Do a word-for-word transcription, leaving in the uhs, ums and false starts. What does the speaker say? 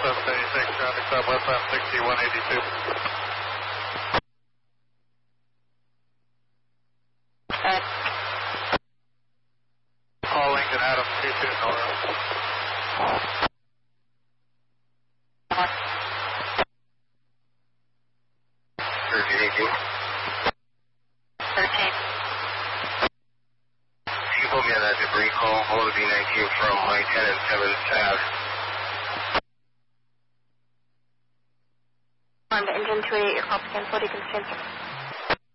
seven eighty-six, traffic southwest on sixty-one eighty-two. Uh, Call Lincoln Adam two two north. thirteen eighteen. thirteen. You put me on that debris call, hold the B nineteen from I ten and seventh Ave. On the engine two eighty-eight, your call canceled, you can transfer.